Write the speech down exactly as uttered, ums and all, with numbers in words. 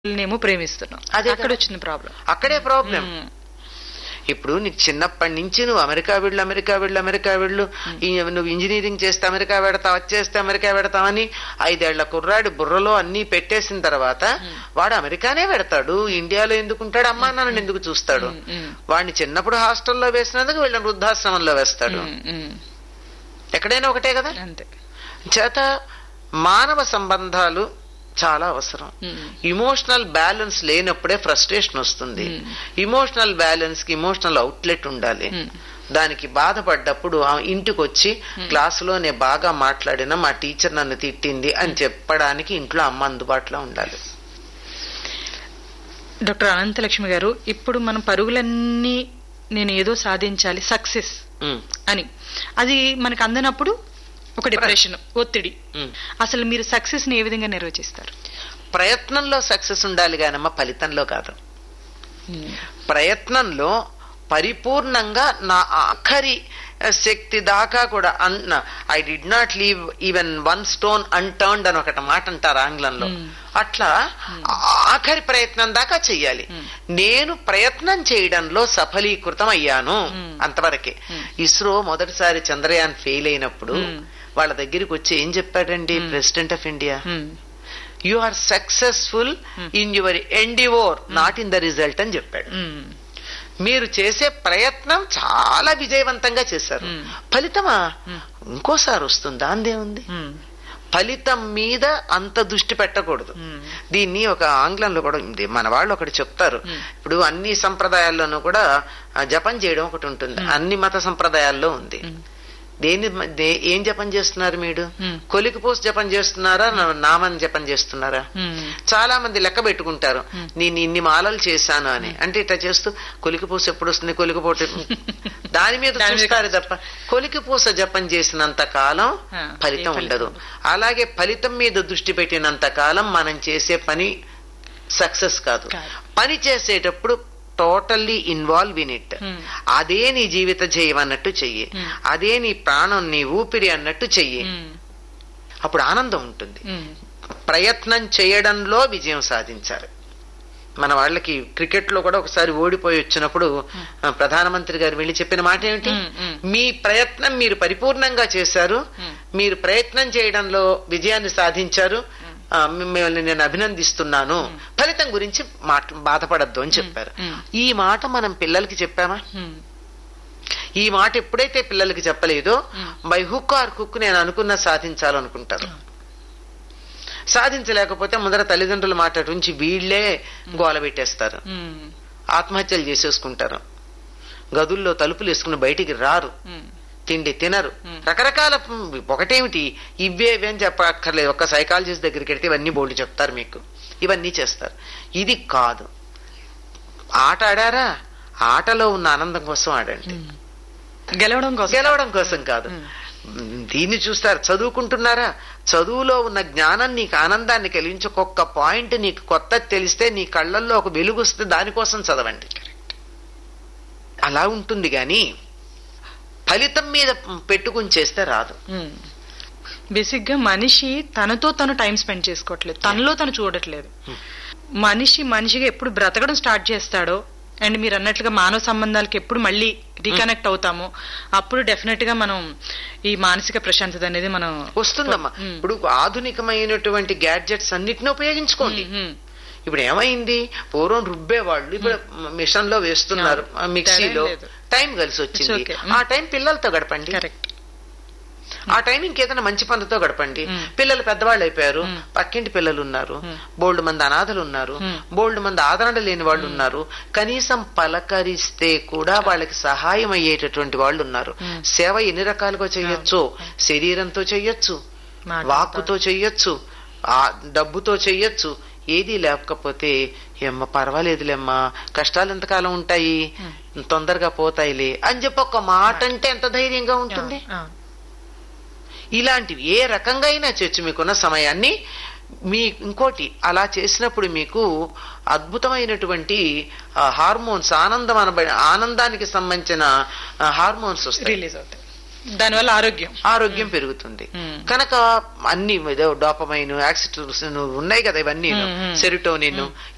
నేమో ప్రేమిస్తున్నాం. అదే అక్కడ వచ్చింది ప్రాబ్లం. అక్కడే ప్రాబ్లం. ఇప్పుడు నీకు చిన్నప్పటి నుంచి నువ్వు అమెరికా వెళ్ళు అమెరికా వెళ్ళు అమెరికా వెళ్ళు నువ్వు ఇంజనీరింగ్ చేస్తే అమెరికా పెడతావు, అది చేస్తే అమెరికా పెడతావని ఐదేళ్ల కుర్రాడి బుర్రలో అన్ని పెట్టేసిన తర్వాత వాడు అమెరికానే పెడతాడు. ఇండియాలో ఎందుకుంటాడు? అమ్మా నాన్న ఎందుకు చూస్తాడు? వాడిని చిన్నప్పుడు హాస్టల్లో వేసినందుకు వీళ్ళని వృద్ధాశ్రమంలో వేస్తాడు. ఎక్కడైనా ఒకటే కదా. అంతే. చేత మానవ సంబంధాలు చాలా అవసరం. ఇమోషనల్ బ్యాలెన్స్ లేనప్పుడే ఫ్రస్ట్రేషన్ వస్తుంది. ఇమోషనల్ బ్యాలెన్స్ కి ఇమోషనల్ అవుట్లెట్ ఉండాలి. దానికి బాధపడ్డప్పుడు ఇంటికి వచ్చి క్లాసులోనే బాగా మాట్లాడినా మా టీచర్ నన్ను తిట్టింది అని చెప్పడానికి ఇంట్లో అమ్మ అందుబాటులో ఉండాలి. డాక్టర్ అనంతలక్ష్మి గారు, ఇప్పుడు మనం పరుగులన్నీ నేను ఏదో సాధించాలి సక్సెస్ అని, అది మనకు అందనప్పుడు ఒక డిప్రెషన్, ఒత్తిడి. అసలు మీరు సక్సెస్ ని ఏ విధంగా నిర్వచిస్తారు? ప్రయత్నంలో సక్సెస్ ఉండాలి గానమ్మ, ఫలితంలో కాదు. ప్రయత్నంలో పరిపూర్ణంగా నా ఆఖరి శక్తి దాకా కూడా అన్న I did not leave even one stone unturned అని ఒకటి మాట అంటారు ఆంగ్లంలో. అట్లా ఆఖరి ప్రయత్నం దాకా చెయ్యాలి. నేను ప్రయత్నం చేయడంలో సఫలీకృతం అయ్యాను అంతవరకే. ఇస్రో మొదటిసారి చంద్రయాన్ ఫెయిల్ అయినప్పుడు వాళ్ళ దగ్గరికి వచ్చి ఏం చెప్పాడండి president of India? You are successful in your ఎండివోర్, not in the result అని చెప్పాడు. మీరు చేసే ప్రయత్నం చాలా విజయవంతంగా చేశారు. ఫలితమా ఇంకోసారి వస్తుంది, అందేముంది. ఫలితం మీద అంత దృష్టి పెట్టకూడదు. దీన్ని ఒక ఆంగ్లంలో కూడా మన వాళ్ళు ఒకటి చెప్తారు. ఇప్పుడు అన్ని సంప్రదాయాల్లోనూ కూడా జపం చేయడం ఒకటి ఉంటుంది. అన్ని మత సంప్రదాయాల్లో ఉంది. దేని ఏం జపం చేస్తున్నారు మీరు? కొలికి పూస జపం చేస్తున్నారా, నామం జపం చేస్తున్నారా? చాలా మంది లెక్క పెట్టుకుంటారు, నేను ఇన్ని మాలలు చేశాను అని. అంటే ఇట్లా చేస్తూ కొలికి పూస ఎప్పుడు వస్తుంది, కొలికిపోటు దాని మీద చూస్తారు తప్ప కొలికి పూస జపం చేసినంత కాలం ఫలితం ఉండదు. అలాగే ఫలితం మీద దృష్టి పెట్టినంత కాలం మనం చేసే పని సక్సెస్ కాదు. పని చేసేటప్పుడు టోటల్లీ ఇన్వాల్వ్ ఇన్ ఇట్. అదే నీ జీవిత జయం అన్నట్టు చెయ్యి, అదే నీ ప్రాణం నీ ఊపిరి అన్నట్టు చెయ్యి. అప్పుడు ఆనందం ఉంటుంది. ప్రయత్నం చేయడంలో విజయం సాధించాలి. మన వాళ్ళకి క్రికెట్ లో కూడా ఒకసారి ఓడిపోయి వచ్చినప్పుడు ప్రధానమంత్రి గారు వెళ్ళి చెప్పిన మాట ఏమిటి? మీ ప్రయత్నం మీరు పరిపూర్ణంగా చేశారు, మీరు ప్రయత్నం చేయడంలో విజయాన్ని సాధించారు, మిమ్మల్ని నేను అభినందిస్తున్నాను, ఫలితం గురించి మాట బాధపడద్దు అని చెప్పారు. ఈ మాట మనం పిల్లలకి చెప్పామా? ఈ మాట ఎప్పుడైతే పిల్లలకి చెప్పలేదో బై హుక్ ఆర్ కుక్ నేను అనుకున్న సాధించాలనుకుంటారు. సాధించలేకపోతే ముందర తల్లిదండ్రుల మాట నుంచి వీళ్లే గోల పెట్టేస్తారు, ఆత్మహత్యలు చేసేసుకుంటారు, గదుల్లో తలుపులు వేసుకుని బయటికి రారు, తిండి తినరు. రకరకాల ఒకటేమిటి ఇవేవి అని చెప్పక్కర్లేదు. ఒక సైకాలజిస్ట్ దగ్గరికి వెళ్తే ఇవన్నీ బోల్డ్ చెప్తారు మీకు, ఇవన్నీ చేస్తారు. ఇది కాదు. ఆట ఆడారా, ఆటలో ఉన్న ఆనందం కోసం ఆడండి, గెలవడం కోసం గెలవడం కోసం కాదు. దీన్ని చూస్తారు. చదువుకుంటున్నారా, చదువులో ఉన్న జ్ఞానం నీకు ఆనందాన్ని కలిగించి ఒక్కొక్క పాయింట్ నీకు కొత్త తెలిస్తే నీ కళ్ళల్లో ఒక వెలుగు వస్తే దానికోసం చదవండి. అలా ఉంటుంది గాని ఫలితం మీద పెట్టుకుని చేస్తే రాదు. బేసిక్ గా మనిషి తనతో తను టైం స్పెండ్ చేసుకోవట్లేదు, తనలో తను చూడట్లేదు. మనిషి మనిషిగా ఎప్పుడు బ్రతకడం స్టార్ట్ చేస్తాడో, అండ్ మీరు అన్నట్లుగా మానవ సంబంధాలకి ఎప్పుడు మళ్ళీ రీకనెక్ట్ అవుతామో అప్పుడు డెఫినెట్ గా మనం ఈ మానసిక ప్రశాంతత అనేది మనం వస్తుందమ్మా. ఇప్పుడు ఆధునికమైనటువంటి గ్యాడ్జెట్స్ అన్నిటిని ఉపయోగించుకోండి. ఇప్పుడు ఏమైంది, పూర్వం రుబ్బేవాళ్ళు ఇప్పుడు మిషన్ లో వేస్తున్నారు, మిక్సీలో. టైం కలిసి వచ్చింది. ఆ టైం పిల్లలతో గడపండి, ఆ టైం ఇంకేదైనా మంచి పనులతో గడపండి. పిల్లలు పెద్దవాళ్ళు అయిపోయారు, పక్కింటి పిల్లలు ఉన్నారు, బోల్డ్ మంది అనాథలు ఉన్నారు, బోల్డ్ మంది ఆదరణ లేని వాళ్ళు ఉన్నారు. కనీసం పలకరిస్తే కూడా వాళ్ళకి సహాయం అయ్యేటటువంటి వాళ్ళు ఉన్నారు. సేవ ఎన్ని రకాలుగా చెయ్యొచ్చు. శరీరంతో చెయ్యొచ్చు, వాక్కుతో చెయ్యొచ్చు, డబ్బుతో చెయ్యొచ్చు. ఏది లేకపోతే ఏమ్మా పర్వాలేదులేమ్మా, కష్టాలు ఎంతకాలం ఉంటాయి, తొందరగా పోతాయిలే అని చెప్పి ఒక మాట అంటే ఎంత ధైర్యంగా ఉంటుంది. ఇలాంటివి ఏ రకంగా అయినా చేయొచ్చు మీకున్న సమయాన్ని. మీ ఇంకోటి అలా చేసినప్పుడు మీకు అద్భుతమైనటువంటి హార్మోన్స్, ఆనందం అనబడి ఆనందానికి సంబంధించిన హార్మోన్స్ వస్తాయి, రిలీజ్ అవుతాయి. దానివల్ల ఆరోగ్యం ఆరోగ్యం పెరుగుతుంది. కనుక అన్ని డోపమైన్, యాక్సిటోసిన్ ఉన్నాయి కదా, ఇవన్నీ సెరోటోనిన్,